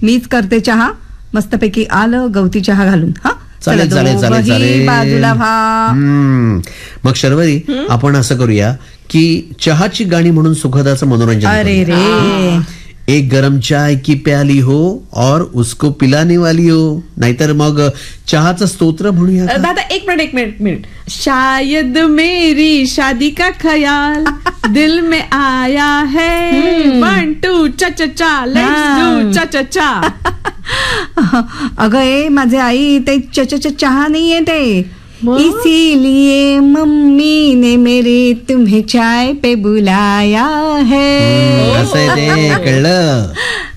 मीच करते चहा, मस्तपैकी आलं गवती चहा घालून. हा चालेल चालेल चालेल चालेल. बाजूला व्हा. मग शर्वरी, आपण असं करूया की चहाची गाणी म्हणून सुखदाचं मनोरंजन अरे करूया. रे, एक गरम चाय की प्याली हो और उसको पिलाने वाली हो. नाहीतर मग चहाचं स्तोत्र म्हणूया का? दादा एक मिनट. शायद मेरी शादी का ख्याल दिल में आया है. 1 2 चा चा चा लेट्स डू चा चा चा. अगं ए माझे आई, ते चहा नाहीये ते. इसीलिए मम्मी ने मेरे तुम्हें चाय पे बुलाया है. असं आहे ते, कळलं.